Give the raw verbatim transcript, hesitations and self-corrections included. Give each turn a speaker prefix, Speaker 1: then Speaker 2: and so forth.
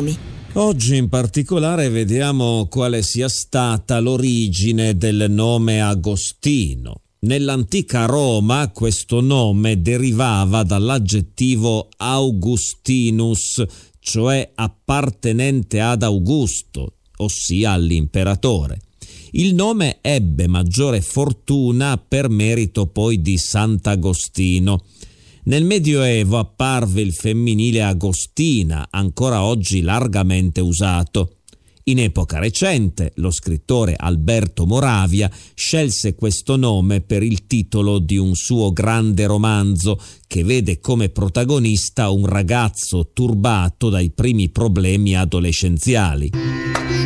Speaker 1: nomi.
Speaker 2: Oggi in particolare vediamo quale sia stata l'origine del nome Agostino. Nell'antica Roma questo nome derivava dall'aggettivo Augustinus, cioè appartenente ad Augusto, ossia all'imperatore. Il nome ebbe maggiore fortuna per merito poi di Sant'Agostino. Nel Medioevo apparve il femminile Agostina, ancora oggi largamente usato. In epoca recente, lo scrittore Alberto Moravia scelse questo nome per il titolo di un suo grande romanzo che vede come protagonista un ragazzo turbato dai primi problemi adolescenziali.